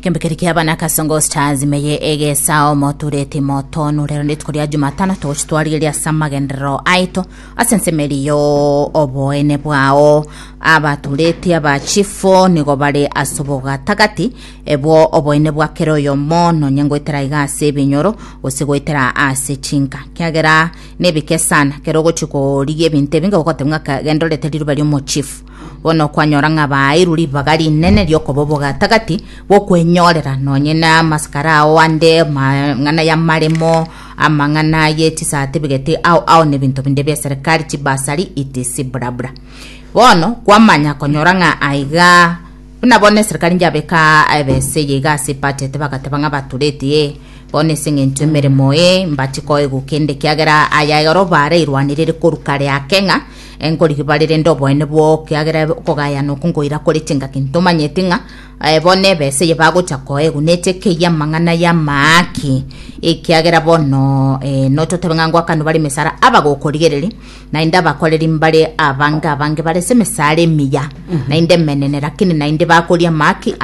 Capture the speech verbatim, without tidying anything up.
Kembekerikia bana Kasongo Stars meye ege sao motureti motono rero nitkuria Jumatano tochitwariria samagendero aito asensemeriyo oboene bwao abatureti abachifo nigo bari asuboga tagati ebwo oboene bwa keroyo mono nyangwetera igase binyoro osigwetera ase chinka kyagera nebike sana kero gochiko liye binte binga gotemwa kagendorete lirubari mo chief bono kwanyoranga bairuri bagari nene lyokoboboga tagati bokwenyorera nonyena maskara wande mangana ya maremo amangana yeti certificate au au ne bintu binde bya serikali chibasari itisi brabra bono kwamanya konyoranga aiga bunabone serikali njabeka abese yiga sipate tebakatebanga batureti e bone singentu meremo e mbatiko egukende kyagera ayayoro bare irwanirire korukare akenga enkori kibalire ndobo enebo kyagera kogaya no kungoira kuri tinga kintuma nyetinga ebone bese yebago chako egunete keya mangana ya maaki ekyagera bono e noto tebangwa kanu bali mesara abago korigereri na inda bakorera mbale abanga abange bale semesare miya na inde menene lakini na inde bakoria maaki